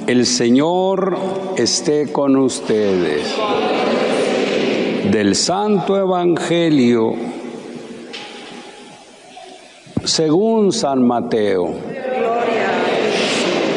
El Señor esté con ustedes. Del Santo Evangelio según San Mateo.